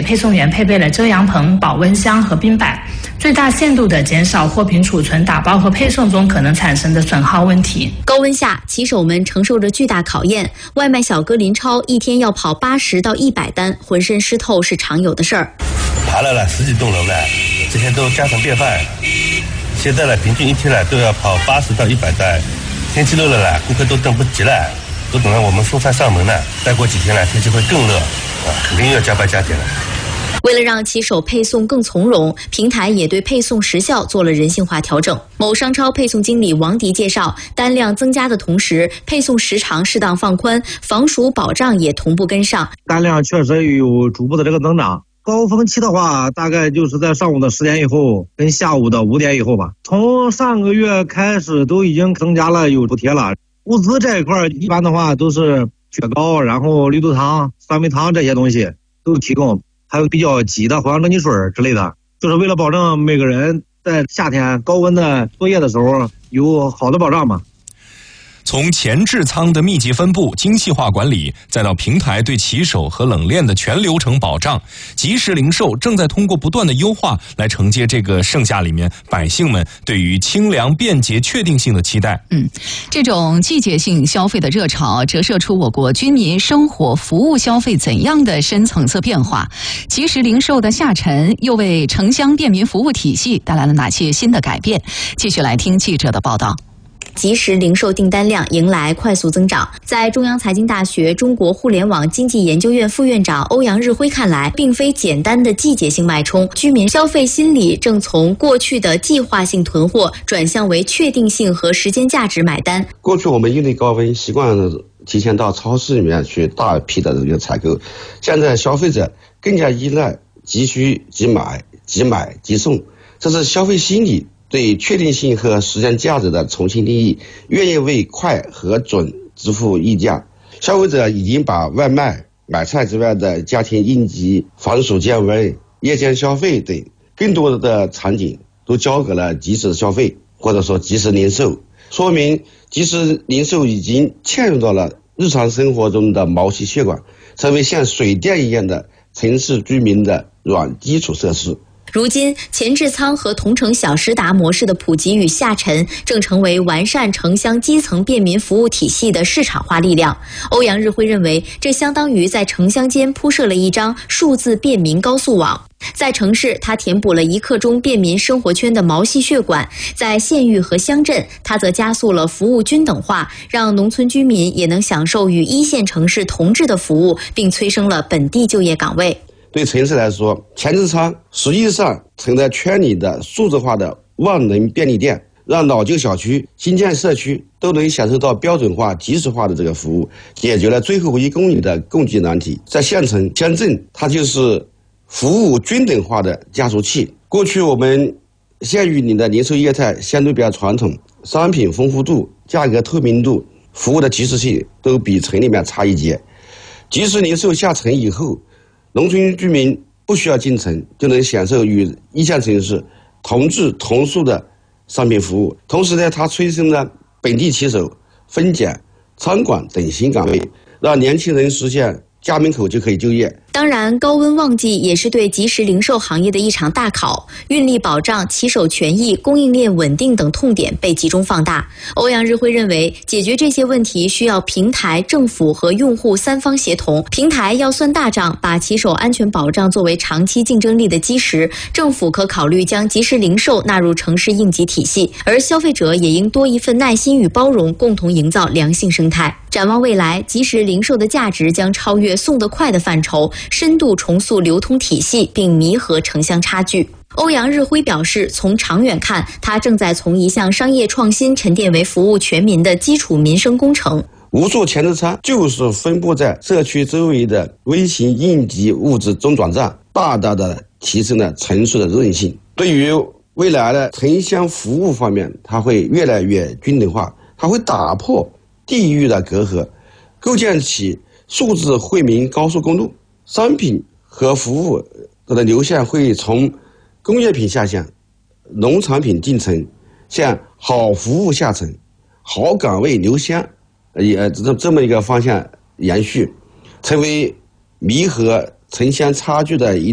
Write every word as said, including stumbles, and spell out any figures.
配送员配备了遮阳棚、保温箱和冰板，最大限度地减少货品储存、打包和配送中可能产生的损耗问题。 高温下，骑手们承受着巨大考验。外卖小哥林超一天要跑八十到一百单，浑身湿透是常有的事儿。 爬了了十几栋楼了，这些都家常便饭。现在呢，平均一天呢都要跑八十到一百单。天气热了啦，顾客都等不及了，都等着我们送菜上门了。再过几天呢，天气会更热，啊，肯定要加班加点了。 为了让骑手配送更从容，平台也对配送时效做了人性化调整。某商超配送经理王迪介绍，单量增加的同时，配送时长适当放宽，防暑保障也同步跟上。 单量确实有逐步的这个增长。高峰期的话，大概就是在上午的十点以后，跟下午的五点以后吧。从上个月开始，都已经增加了有补贴了。物资这一块，一般的话都是雪糕，然后绿豆汤、酸梅汤这些东西都提供，还有比较急的藿香正气水之类的，就是为了保证每个人在夏天高温的作业的时候有好的保障嘛。 从前置仓的密集分布、精细化管理，再到平台对骑手和冷链的全流程保障，即时零售正在通过不断的优化来承接这个盛夏里面百姓们对于清凉、便捷、确定性的期待。 嗯，这种季节性消费的热潮，折射出我国居民生活服务消费怎样的深层次变化。即时零售的下沉，又为城乡便民服务体系带来了哪些新的改变？继续来听记者的报道。 即时零售订单量迎来快速增长。在中央财经大学中国互联网经济研究院副院长欧阳日辉看来，并非简单的季节性脉冲，居民消费心理正从过去的计划性囤货转向为确定性和时间价值买单。 过去我们应对高温习惯了提前到超市里面去大批的这个采购，现在消费者更加依赖即需即买、即买即送，这是消费心理对确定性和时间价值的重新定义，愿意为快和准支付溢价。消费者已经把外卖、买菜之外的家庭应急、防暑降温、夜间消费等更多的场景都交给了即时消费，或者说即时零售，说明即时零售已经嵌入到了日常生活中的毛细血管，成为像水电一样的城市居民的软基础设施。 如今，前置仓和同城小时达模式的普及与下沉，正成为完善城乡基层便民服务体系的市场化力量。欧阳日辉认为，这相当于在城乡间铺设了一张数字便民高速网。在城市，它填补了一刻钟便民生活圈的毛细血管；在县域和乡镇，它则加速了服务均等化，让农村居民也能享受与一线城市同质的服务，并催生了本地就业岗位。 对城市来说，前置仓实际上承载圈里的数字化的万能便利店，让老旧小区、新建社区都能享受到标准化、即时化的这个服务，解决了最后一公里的供给难题。在县城、乡镇，它就是服务均等化的加速器。过去我们县域里的零售业态相对比较传统，商品丰富度、价格透明度、服务的及时性都比城里面差一截。即时零售下沉以后，农村居民不需要进城就能享受与一线城市同质同速的商品服务，同时呢，它催生了本地骑手、分拣、仓管等新岗位，让年轻人实现家门口就可以就业。 当然，高温旺季也是对即时零售行业的一场大考，运力保障、骑手权益、供应链稳定等痛点被集中放大。欧阳日辉认为，解决这些问题需要平台、政府和用户三方协同。平台要算大账，把骑手安全保障作为长期竞争力的基石；政府可考虑将即时零售纳入城市应急体系，而消费者也应多一份耐心与包容，共同营造良性生态。展望未来，即时零售的价值将超越送得快的范畴，深度重塑流通体系，并弥合城乡差距。欧阳日辉表示，从长远看，他正在从一项商业创新沉淀为服务全民的基础民生工程。 无数前置仓就是分布在社区周围的微型应急物资中转站，大大的提升了城市的韧性。对于未来的城乡服务方面，它会越来越均等化，它会打破地域的隔阂，构建起数字惠民高速公路。商品和服务的流向会从工业品下乡、农产品进城，向好服务下沉、好岗位留乡，也这这么一个方向延续，成为弥合城乡差距的一